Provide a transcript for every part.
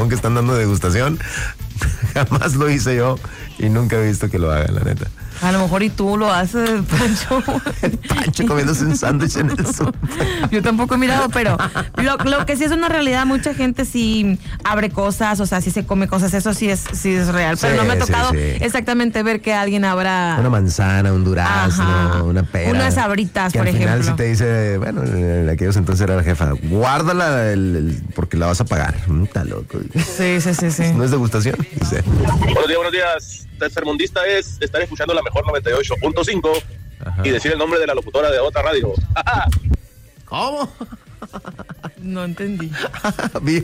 que están dando degustación. Jamás lo hice yo y nunca he visto que lo hagan, la neta. A lo mejor y tú lo haces, Pancho. El Pancho comiéndose un sándwich en el súper. Yo tampoco he mirado, pero lo que sí es una realidad, mucha gente sí abre cosas, o sea, sí se come cosas, eso sí es real. Pero no me ha tocado exactamente ver que alguien abra una manzana, un durazno, una pera. Unas sabritas, por ejemplo. Al final sí te dice, bueno, en aquellos entonces era la jefa, guárdala porque la vas a pagar. Está loco. Sí. No es degustación, dice. Buenos días. Tercermundista es estar escuchando la mejor 98.5 y decir el nombre de la locutora de otra radio. ¿Cómo? No entendí. Vi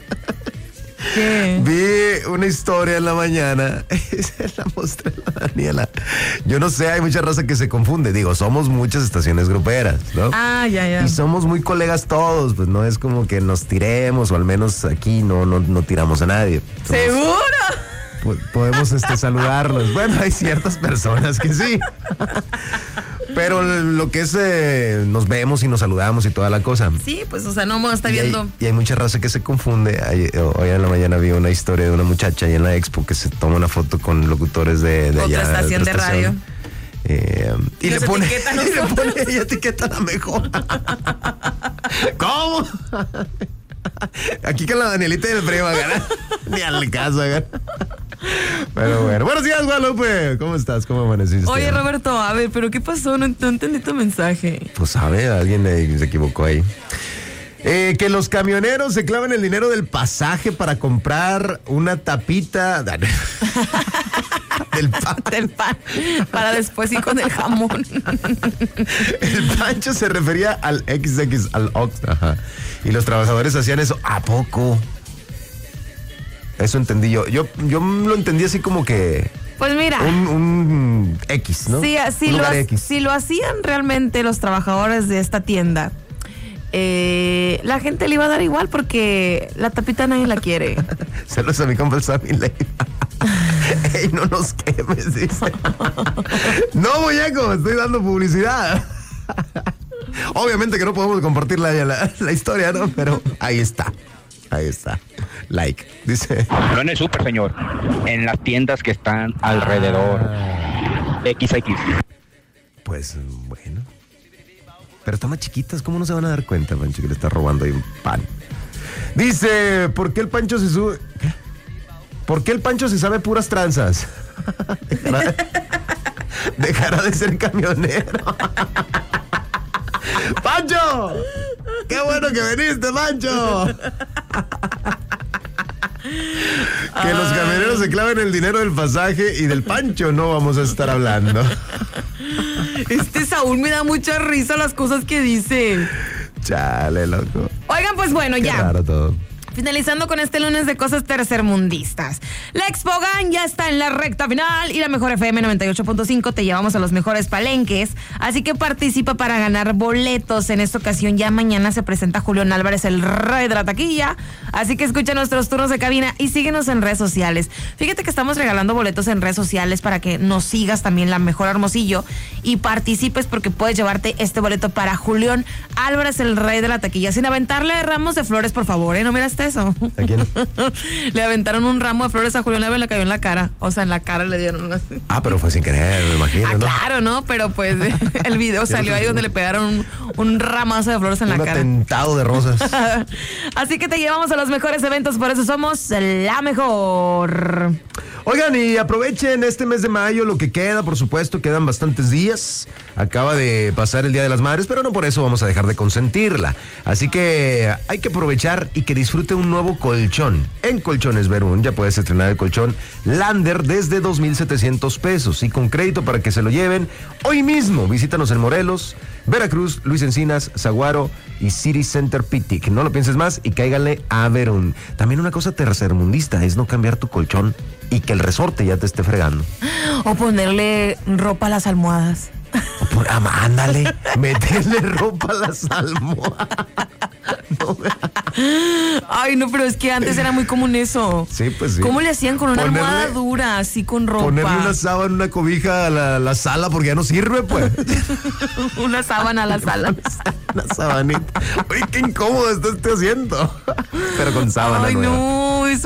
una historia en la mañana. Se la mostré a la Daniela. Yo no sé, hay mucha raza que se confunde. Digo, somos muchas estaciones gruperas, ¿no? Ya. Y somos muy colegas todos, pues no es como que nos tiremos, o al menos aquí no tiramos a nadie. ¿Seguro? Podemos saludarlos. Bueno, hay ciertas personas que sí. Pero lo que es, nos vemos y nos saludamos y toda la cosa. Sí, pues, o sea, no me está viendo. Y hay mucha raza que se confunde. Hoy en la mañana vi una historia de una muchacha ahí en la expo que se toma una foto con locutores de allá. Otra estación de radio. Y le pone, ella etiqueta la mejor. ¿Cómo? Aquí con la Danielita del Prima, gana. Ni al caso, gana. Pero bueno, buenos días, Guadalupe. ¿Cómo estás? ¿Cómo amaneciste? Oye, Roberto, a ver, ¿pero qué pasó? No entendí tu mensaje. Pues sabe, alguien se equivocó ahí. Que los camioneros se clavan el dinero del pasaje para comprar una tapita del pan. Para después ir con el jamón. El Pancho se refería al XX, al Ox. Ajá. Y los trabajadores hacían eso. ¿A poco? Eso entendí yo. Yo lo entendí así como que... Pues mira. Un X, ¿no? Sí, si lo hacían realmente los trabajadores de esta tienda, la gente le iba a dar igual porque la tapita nadie la quiere. Saludos a mi compa el Sammy Leiva. Ey, no nos quemes, dice. No, muñeco, estoy dando publicidad. Obviamente que no podemos compartir la historia, ¿no? Pero ahí está. Like, dice. No en el súper, señor. En las tiendas que están alrededor. XX. Pues bueno. Pero están más chiquitas, ¿cómo no se van a dar cuenta, Pancho, que le está robando ahí un pan? Dice, ¿por qué el Pancho se sube? ¿Qué? ¿Por qué el Pancho se sabe puras tranzas? Dejará de ser camionero. ¡Pancho! ¡Qué bueno que viniste, Pancho! Que los camioneros se claven el dinero del pasaje y del Pancho no vamos a estar hablando. Saúl me da mucha risa las cosas que dice. Chale, loco. Oigan, pues bueno, Qué ya. raro todo. Finalizando con este lunes de cosas tercermundistas. La Expogan ya está en la recta final y la Mejor FM 98.5 te llevamos a los mejores palenques. Así que participa para ganar boletos. En esta ocasión ya mañana se presenta Julián Álvarez, el rey de la taquilla. Así que escucha nuestros turnos de cabina y síguenos en redes sociales. Fíjate que estamos regalando boletos en redes sociales para que nos sigas también la Mejor Hermosillo y participes porque puedes llevarte este boleto para Julián Álvarez, el rey de la taquilla. Sin aventarle ramos de flores, por favor, ¿no miraste eso? ¿A quién? Le aventaron un ramo de flores a Julián Álvarez y le cayó en la cara. O sea, en la cara le dieron así. Ah, pero fue sin querer, me imagino, ¿no? Claro, ¿no? Pero pues el video salió ahí donde le pegaron un ramazo de flores en la cara. Un atentado de rosas. Así que te llevamos a los mejores eventos, por eso somos la mejor. Oigan, y aprovechen este mes de mayo, lo que queda, por supuesto, quedan bastantes días. Acaba de pasar el Día de las Madres, pero no por eso vamos a dejar de consentirla. Así que hay que aprovechar y que disfrute un nuevo colchón. En Colchones Verún ya puedes estrenar el colchón Lander desde 2,700 pesos y con crédito para que se lo lleven hoy mismo. Visítanos en Morelos, Veracruz, Luis Encinas, Zaguaro y City Center Pitic. No lo pienses más y cáigale a Verún. También una cosa tercermundista es no cambiar tu colchón y que el resorte ya te esté fregando. O ponerle ropa a las almohadas. Ándale, meterle ropa a las almohadas. No, Ay, no, pero es que antes era muy común eso. Sí, pues sí. ¿Cómo le hacían con una Ponerle- almohada dura, así con ropa? Ponerle una sábana, una cobija a la sala porque ya no sirve, pues. Una sábana a la sala. Una sabanita. Oye, qué incómodo está este asiento. Pero con sábana Ay, nueva. no,